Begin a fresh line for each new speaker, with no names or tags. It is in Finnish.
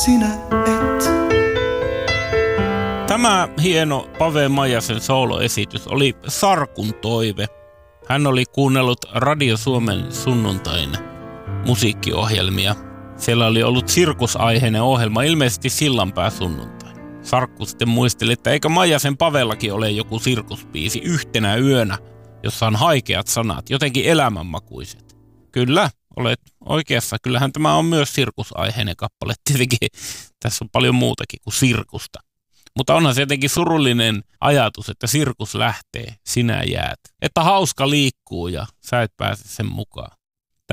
sinä et.
Tämä hieno Pave Maijasen sooloesitys oli Sarkun toive. Hän oli kuunnellut Radio Suomen sunnuntain musiikkiohjelmia. Siellä oli ollut sirkusaiheinen ohjelma, ilmeisesti Sillanpää sunnuntai. Sarkku sitten muisteli, että eikö Maijasen Pavellakin ole joku sirkuspiisi Yhtenä yönä, jossa on haikeat sanat, jotenkin elämänmakuiset. Kyllä, olet oikeassa. Kyllähän tämä on myös sirkusaiheinen kappale. Tietenkin tässä on paljon muutakin kuin sirkusta. Mutta onhan se jotenkin surullinen ajatus, että sirkus lähtee, sinä jäät. Että hauska liikkuu ja sä et pääse sen mukaan.